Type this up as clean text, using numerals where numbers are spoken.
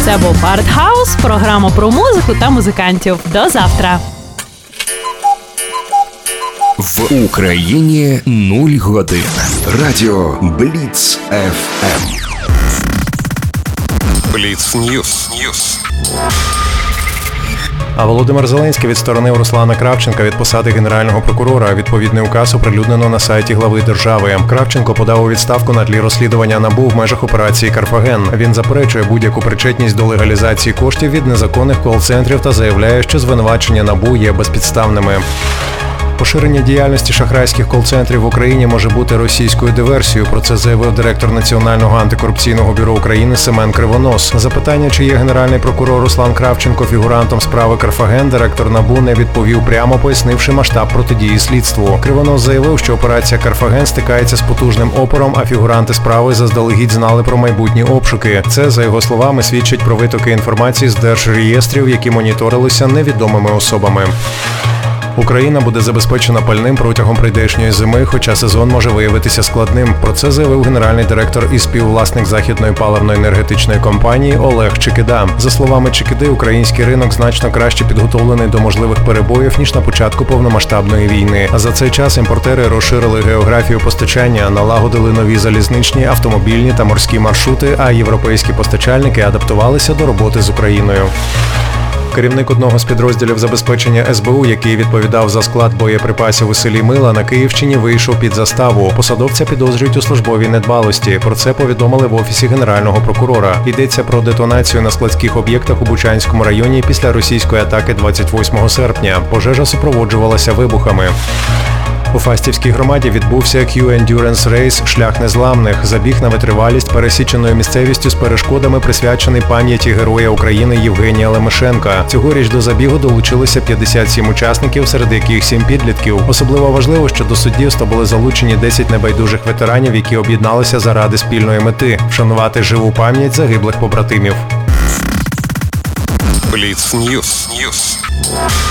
Це був Артхаус, програма про музику та музикантів. До завтра! В Україні 0 годин. Радіо Бліц ФМ. Бліц Ньюс. А Володимир Зеленський відсторонив Руслана Кравченка від посади генерального прокурора. Відповідний указ оприлюднено на сайті глави держави. Кравченко подав у відставку на тлі розслідування НАБУ в межах операції «Карфаген». Він заперечує будь-яку причетність до легалізації коштів від незаконних кол-центрів та заявляє, що звинувачення НАБУ є безпідставними. Поширення діяльності шахрайських кол-центрів в Україні може бути російською диверсією. Про це заявив директор Національного антикорупційного бюро України Семен Кривонос. Запитання, чи є генеральний прокурор Руслан Кравченко фігурантом справи «Карфаген», директор НАБУ не відповів прямо, пояснивши масштаб протидії слідству. Кривонос заявив, що операція «Карфаген» стикається з потужним опором, а фігуранти справи заздалегідь знали про майбутні обшуки. Це, за його словами, свідчить про витоки інформації з держреєстрів, які моніторилися невідомими особами. Україна буде забезпечена пальним протягом прийдешньої зими, хоча сезон може виявитися складним. Про це заявив генеральний директор і співвласник західної паливно-енергетичної компанії Олег Чекида. За словами Чекиди, український ринок значно краще підготовлений до можливих перебоїв, ніж на початку повномасштабної війни. А за цей час імпортери розширили географію постачання, налагодили нові залізничні, автомобільні та морські маршрути, а європейські постачальники адаптувалися до роботи з Україною. Керівник одного з підрозділів забезпечення СБУ, який відповідав за склад боєприпасів у селі Мила на Київщині, вийшов під заставу. Посадовця підозрюють у службовій недбалості. Про це повідомили в Офісі Генерального прокурора. Йдеться про детонацію на складських об'єктах у Бучанському районі після російської атаки 28 серпня. Пожежа супроводжувалася вибухами. У Фастівській громаді відбувся Q-Endurance Race «Шлях незламних». Забіг на витривалість пересіченою місцевістю з перешкодами, присвячений пам'яті Героя України Євгенія Лемешенка. Цьогоріч до забігу долучилося 57 учасників, серед яких 7 підлітків. Особливо важливо, що до суддівства були залучені 10 небайдужих ветеранів, які об'єдналися заради спільної мети – вшанувати живу пам'ять загиблих побратимів. Бліц Ньюс.